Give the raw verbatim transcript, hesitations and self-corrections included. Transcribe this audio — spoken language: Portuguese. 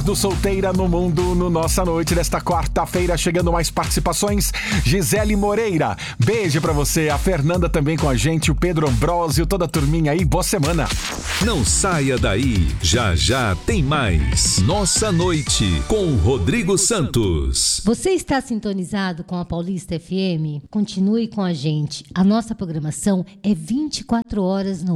do Solteira no Mundo, no Nossa Noite desta quarta-feira, chegando mais participações. Gisele Moreira, beijo pra você. A Fernanda também com a gente, o Pedro Ambrosio, toda a turminha aí, boa semana. Não saia daí, já já tem mais. Nossa Noite com Rodrigo Santos. Você está sintonizado com a Paulista F M? Continue com a gente. A nossa programação é vinte e quatro horas no